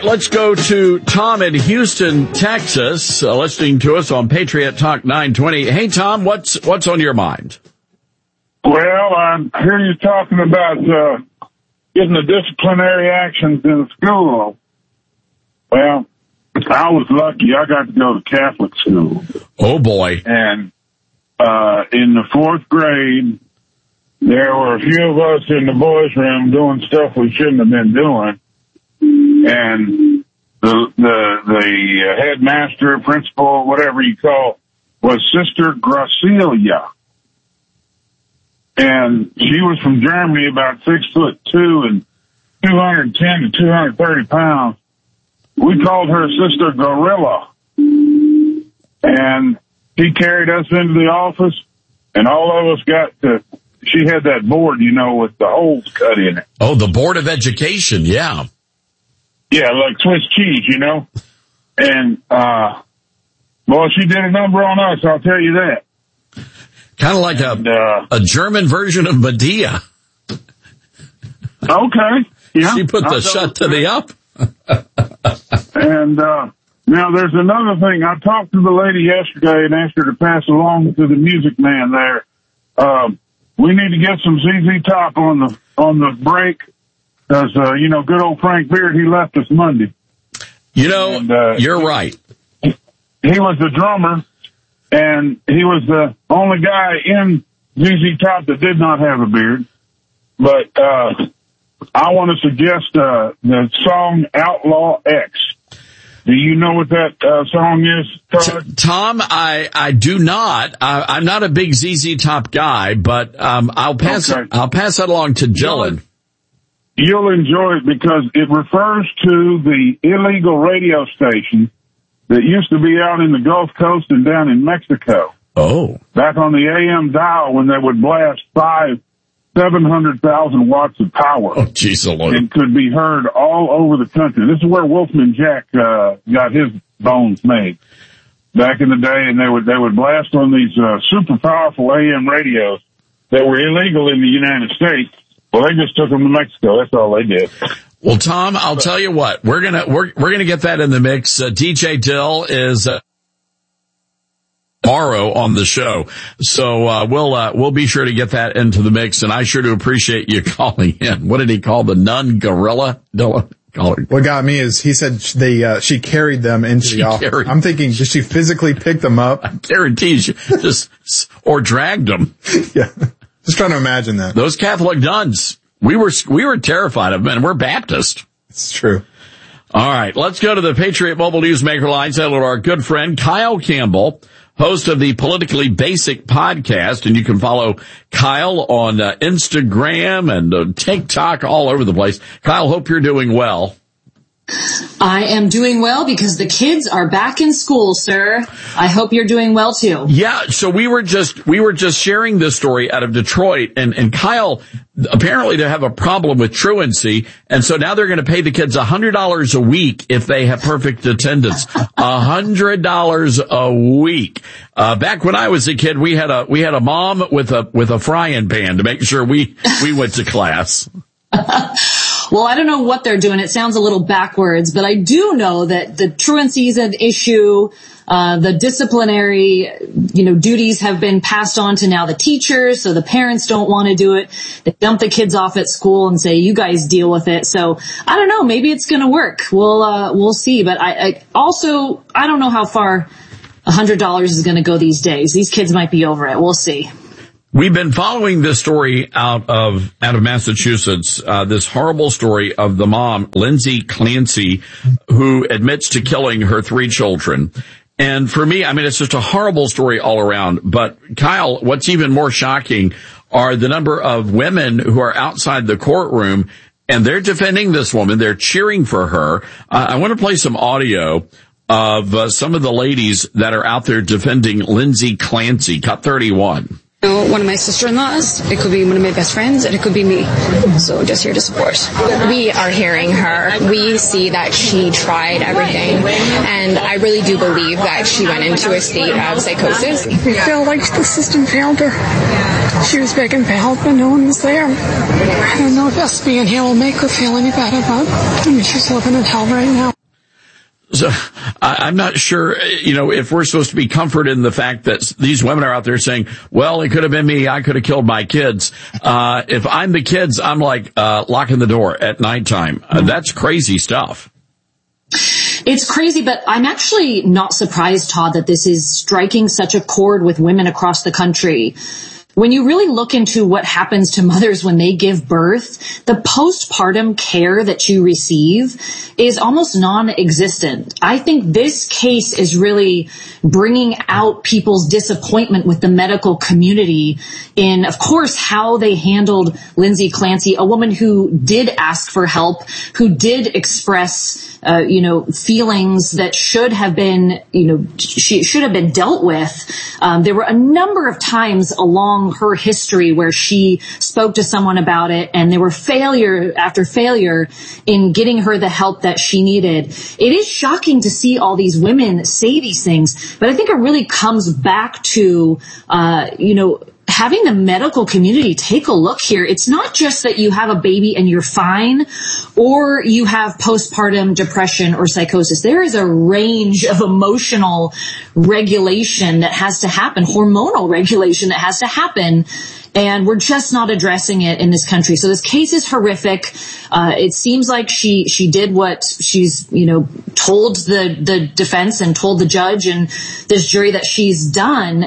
let's go to Tom in Houston, Texas, listening to us on Patriot Talk 920. Hey, Tom, what's on your mind? Well, I hear you talking about getting the disciplinary actions in the school. Well, I was lucky. I got to go to Catholic school. Oh, boy. And in the fourth grade, there were a few of us in the boys' room doing stuff we shouldn't have been doing. And the headmaster, principal, whatever you call, was Sister Gracilia. And she was from Germany, about 6'2" and 210 to 230 pounds. We called her Sister Gorilla. And she carried us into the office, and all of us she had that board, with the holes cut in it. Oh, the Board of Education, yeah. Yeah, like Swiss cheese, And, well, she did a number on us, I'll tell you that. Kind of like a German version of Medea. Okay, yeah. She put the shut to the up. And now there's another thing. I talked to the lady yesterday and asked her to pass along to the music man there. We need to get some ZZ Top on the break because good old Frank Beard, he left us Monday. You're right. He was the drummer, and he was the only guy in ZZ Top that did not have a beard. But I want to suggest the song Outlaw X. Do you know what that song is, Todd? Tom, I do not. I'm not a big ZZ Top guy, but I'll pass that along to Dylan. You'll enjoy it because it refers to the illegal radio station that used to be out in the Gulf Coast and down in Mexico. Oh. Back on the AM dial when they would blast 700,000 watts of power. Oh, jeez, Lord. And could be heard all over the country. This is where Wolfman Jack got his bones made back in the day, and they would blast on these super powerful AM radios that were illegal in the United States. Well, they just took them to Mexico. That's all they did. Well, Tom, I'll tell you what, we're gonna get that in the mix. DJ Dill is tomorrow on the show, so we'll be sure to get that into the mix. And I sure do appreciate you calling in. What did he call the nun gorilla? What got me is he said she carried them into the office. I'm thinking, did she physically pick them up? I guarantee she or dragged them. Yeah. Just trying to imagine that. Those Catholic nuns, we were terrified of them, and we're Baptist. It's true. All right, let's go to the Patriot Mobile Newsmaker line. Say hello to our good friend Kyle Campbell, host of the Politically Basic podcast, and you can follow Kyle on Instagram and TikTok, all over the place. Kyle, hope you're doing well. I am doing well because the kids are back in school, sir. I hope you're doing well too. Yeah, so we were just sharing this story out of Detroit, and Kyle, apparently they have a problem with truancy, and so now they're going to pay the kids $100 a week if they have perfect attendance. $100 a week. Back when I was a kid, we had a mom with a frying pan to make sure we went to class. Well, I don't know what they're doing. It sounds a little backwards, but I do know that the truancy is an issue. The disciplinary, duties have been passed on to now the teachers, so the parents don't want to do it. They dump the kids off at school and say, you guys deal with it. So I don't know. Maybe it's going to work. We'll see. But I don't know how far $100 is going to go these days. These kids might be over it. We'll see. We've been following this story out of Massachusetts, this horrible story of the mom, Lindsay Clancy, who admits to killing her 3 children. And for me, it's just a horrible story all around. But Kyle, what's even more shocking are the number of women who are outside the courtroom, and they're defending this woman. They're cheering for her. I want to play some audio of some of the ladies that are out there defending Lindsay Clancy, Cut 31. One of my sister-in-laws, it could be one of my best friends, and it could be me. So just here to support. We are hearing her. We see that she tried everything, and I really do believe that she went into a state of psychosis. We feel like the system failed her. She was begging for help, and no one was there. I don't know if us being here will make her feel any better, but she's living in hell right now. So I'm not sure, if we're supposed to be comforted in the fact that these women are out there saying, well, it could have been me. I could have killed my kids. If I'm the kids, I'm like, locking the door at nighttime. That's crazy stuff. It's crazy, but I'm actually not surprised, Todd, that this is striking such a chord with women across the country. When you really look into what happens to mothers when they give birth, the postpartum care that you receive is almost non-existent. I think this case is really bringing out people's disappointment with the medical community in, of course, how they handled Lindsay Clancy, a woman who did ask for help, who did express feelings that should have been, she should have been dealt with. There were a number of times along her history where she spoke to someone about it, and there were failure after failure in getting her the help that she needed. It is shocking to see all these women say these things, but I think it really comes back to, having the medical community take a look here. It's not just that you have a baby and you're fine, or you have postpartum depression or psychosis. There is a range of emotional regulation that has to happen, hormonal regulation that has to happen, and we're just not addressing it in this country. So this case is horrific. It seems like she did what she's, told the defense and told the judge and this jury that she's done.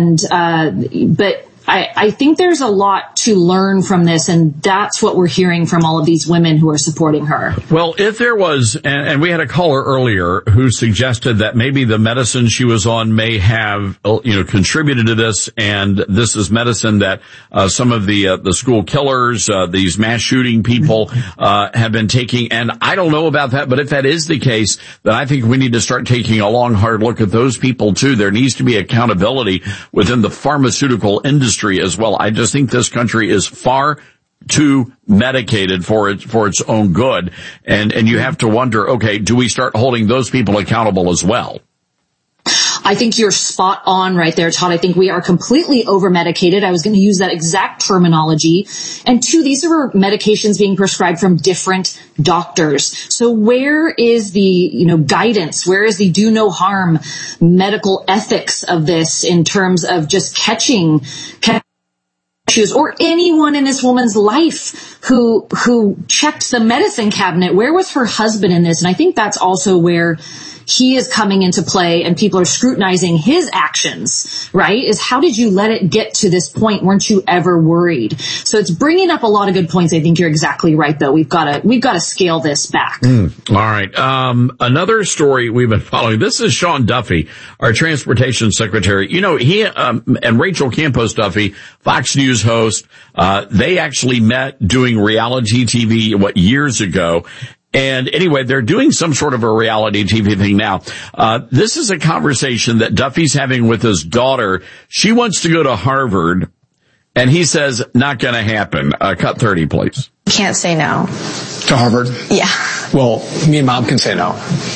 But I think there's a lot to learn from this, and that's what we're hearing from all of these women who are supporting her. Well, if there was, and we had a caller earlier who suggested that maybe the medicine she was on may have, contributed to this, and this is medicine that some of the school killers, these mass shooting people, have been taking. And I don't know about that, but if that is the case, then I think we need to start taking a long, hard look at those people too. There needs to be accountability within the pharmaceutical industry as well. I just think this country is far too medicated for its own good. And you have to wonder, okay, do we start holding those people accountable as well? I think you're spot on right there, Todd. I think we are completely over-medicated. I was going to use that exact terminology. And two, these are medications being prescribed from different doctors. So where is the, guidance? Where is the do no harm medical ethics of this in terms of just catching issues, or anyone in this woman's life who checked the medicine cabinet? Where was her husband in this? And I think that's also where he is coming into play, and people are scrutinizing his actions, right? Is how did you let it get to this point? Weren't you ever worried? So it's bringing up a lot of good points. I think you're exactly right, though. We've got to scale this back. All right. Another story we've been following. This is Sean Duffy, our transportation secretary. He, and Rachel Campos Duffy, Fox News host, they actually met doing reality TV, years ago. And anyway, they're doing some sort of a reality TV thing now. This is a conversation that Duffy's having with his daughter. She wants to go to Harvard, and he says, not going to happen. Cut 30, please. Can't say no. To Harvard? Yeah. Well, me and Mom can say no.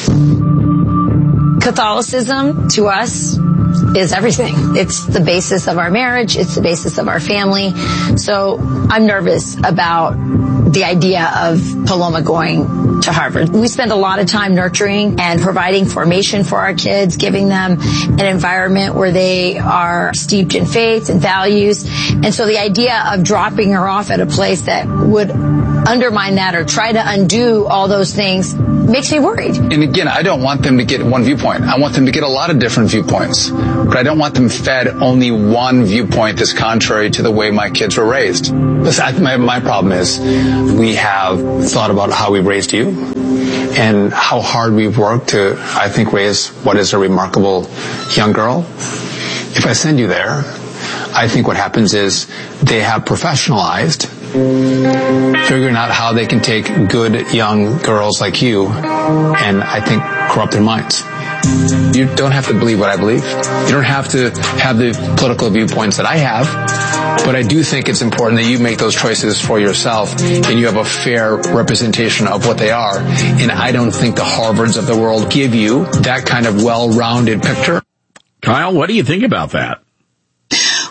Catholicism, to us, is everything. It's the basis of our marriage. It's the basis of our family. So I'm nervous about the idea of Paloma going to Harvard. We spend a lot of time nurturing and providing formation for our kids, giving them an environment where they are steeped in faith and values. And so the idea of dropping her off at a place that would undermine that or try to undo all those things makes me worried. And again, I don't want them to get one viewpoint. I want them to get a lot of different viewpoints. But I don't want them fed only one viewpoint that's contrary to the way my kids were raised. Listen, my problem is we have thought about how we raised you and how hard we've worked to, I think, raise what is a remarkable young girl. If I send you there, I think what happens is they have professionalized figuring out how they can take good young girls like you and, I think, corrupt their minds. You don't have to believe what I believe. You don't have to have the political viewpoints that I have. But I do think it's important that you make those choices for yourself and you have a fair representation of what they are. And I don't think the Harvards of the world give you that kind of well-rounded picture. Kyle, what do you think about that?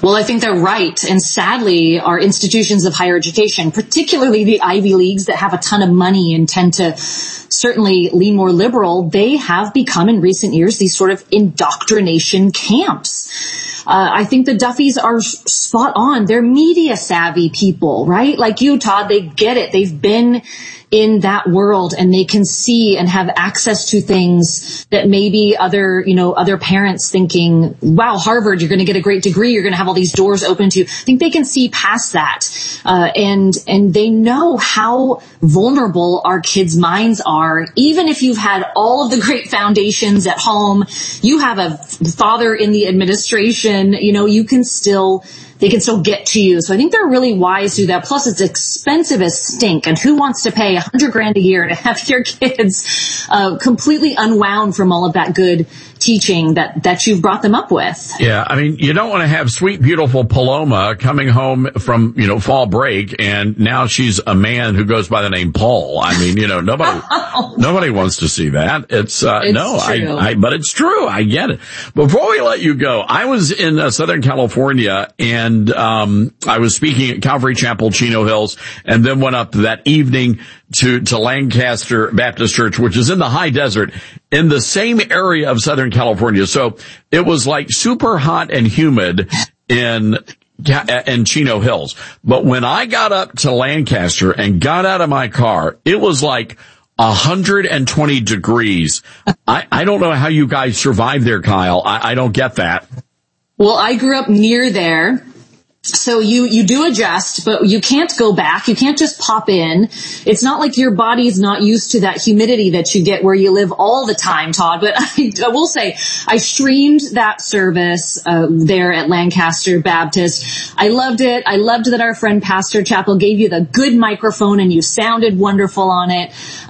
Well, I think they're right. And sadly, our institutions of higher education, particularly the Ivy Leagues that have a ton of money and tend to certainly lean more liberal, they have become in recent years these sort of indoctrination camps. I think the Duffys are spot on. They're media savvy people, right? Like you, Todd, they get it. They've been in that world and they can see and have access to things that maybe other parents thinking, wow, Harvard, you're going to get a great degree. You're going to have all these doors open to you. I think they can see past that. And they know how vulnerable our kids' minds are. Even if you've had all of the great foundations at home, you have a father in the administration, they can still get to you. So I think they're really wise to do that. Plus, it's expensive as stink. And who wants to pay $100,000 a year to have your kids completely unwound from all of that good teaching that you've brought them up with? Yeah, I mean, you don't want to have sweet, beautiful Paloma coming home from, fall break, and now she's a man who goes by the name Paul. I mean, nobody wants to see that. It's true. But it's true. I get it. Before we let you go, I was in Southern California, and I was speaking at Calvary Chapel, Chino Hills, and then went up that evening to Lancaster Baptist Church, which is in the high desert in the same area of Southern California. So it was like super hot and humid in Chino Hills. But when I got up to Lancaster and got out of my car, it was like 120 degrees. I don't know how you guys survive there, Kyle. I don't get that. Well, I grew up near there. So you do adjust, but you can't go back. You can't just pop in. It's not like your body's not used to that humidity that you get where you live all the time, Todd. But I will say, I streamed that service there at Lancaster Baptist. I loved it. I loved that our friend Pastor Chappell gave you the good microphone and you sounded wonderful on it.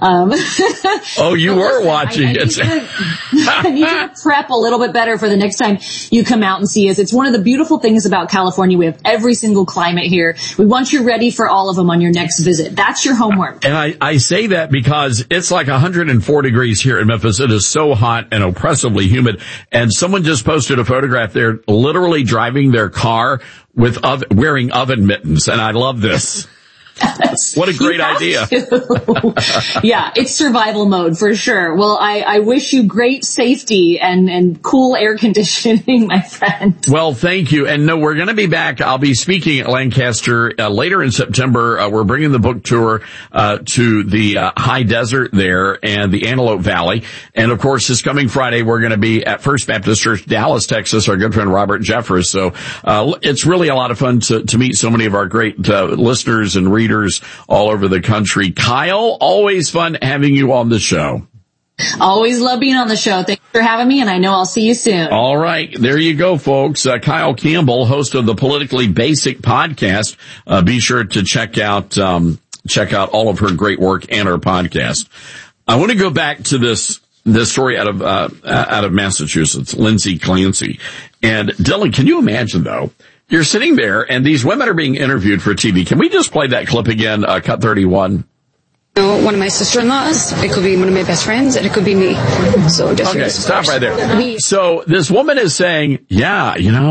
Oh, you were watching it. I need to prep a little bit better for the next time you come out and see us. It's one of the beautiful things about California. We have every single climate here. We want you ready for all of them on your next visit. That's your homework. And I say that because it's like 104 degrees here in Memphis. It is so hot and oppressively humid. And someone just posted a photograph. They're literally driving their car with wearing oven mittens. And I love this. What a great idea. Yeah, it's survival mode for sure. Well, I wish you great safety and cool air conditioning, my friend. Well, thank you. And no, we're going to be back. I'll be speaking at Lancaster later in September. We're bringing the book tour to the high desert there and the Antelope Valley. And of course, this coming Friday, we're going to be at First Baptist Church, Dallas, Texas, our good friend Robert Jeffress. So it's really a lot of fun to meet so many of our great listeners and readers all over the country. Kyle, always fun having you on the show. Always love being on the show. Thanks for having me, and I know I'll see you soon. All right. There you go, folks. Kyle Campbell, host of the Politically Basic podcast. Be sure to check out all of her great work and her podcast. I want to go back to this story out of Massachusetts, Lindsay Clancy. And Dylan, can you imagine though? You're sitting there, and these women are being interviewed for TV. Can we just play that clip again, cut 31? One of my sister-in-laws, it could be one of my best friends, and it could be me. So just okay, stop right there. So this woman is saying, yeah,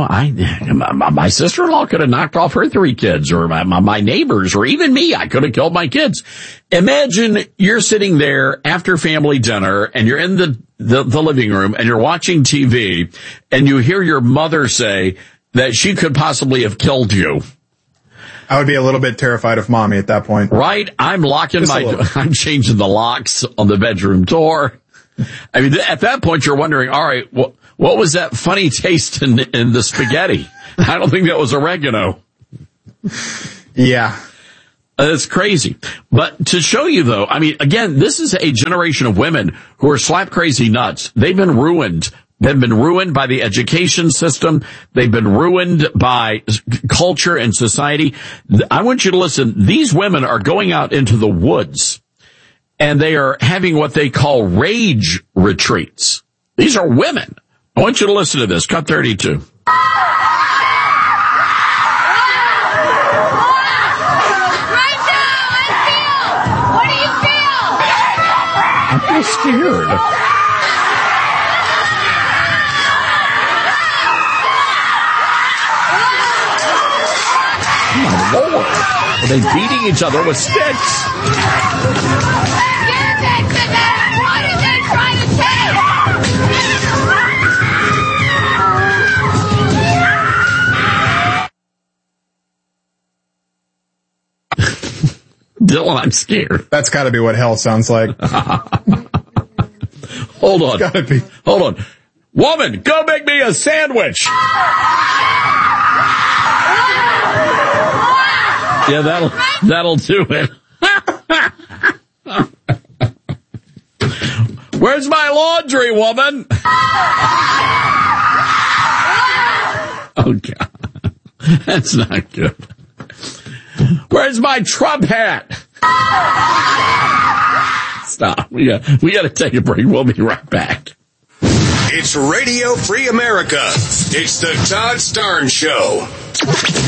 my sister-in-law could have knocked off her 3 kids, or my neighbors, or even me. I could have killed my kids. Imagine you're sitting there after family dinner, and you're in the living room, and you're watching TV, and you hear your mother say that she could possibly have killed you. I would be a little bit terrified of mommy at that point. Right? I'm I'm changing the locks on the bedroom door. I mean, at that point you're wondering, all right, what was that funny taste in the spaghetti? I don't think that was oregano. Yeah. It's crazy. But to show you though, I mean, again, this is a generation of women who are slap crazy nuts. They've been ruined. They've been ruined by the education system. They've been ruined by culture and society. I want you to listen. These women are going out into the woods, and they are having what they call rage retreats. These are women. I want you to listen to this. Cut 32. I'm scared. Are they beating each other with sticks? What are they trying to say? Dylan, I'm scared. That's got to be what hell sounds like. Hold on. Gotta be. Hold on. Woman, go make me a sandwich. Yeah, that'll do it. Where's my laundry, woman? Oh, God. That's not good. Where's my Trump hat? Stop. We got to take a break. We'll be right back. It's Radio Free America. It's the Todd Starnes Show.